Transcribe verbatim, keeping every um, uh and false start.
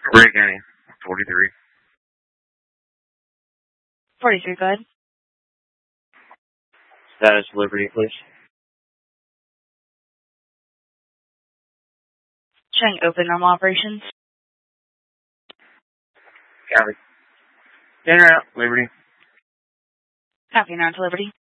Ray County, forty-three. forty-three, go ahead. Status Liberty, please. Showing open normal operations. Copy. In or out, Liberty. Copy, now to Liberty.